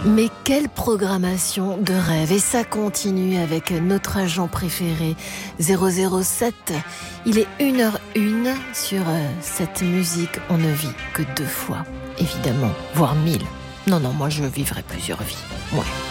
Mais quelle programmation de rêve. Et ça continue avec notre agent préféré 007. Il est 1h01 sur cette musique. On ne vit que 2 fois, évidemment, voire 1000. Non, moi je vivrai plusieurs vies. Ouais.